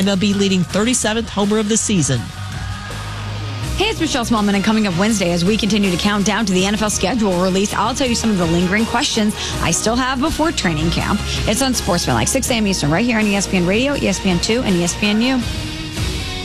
MLB leading 37th homer of the season. Hey, it's Michelle Smallman, and coming up Wednesday, as we continue to count down to the NFL schedule release, I'll tell you some of the lingering questions I still have before training camp. It's on Sportsman, like 6 a.m. Eastern, right here on ESPN Radio, ESPN2, and ESPNU.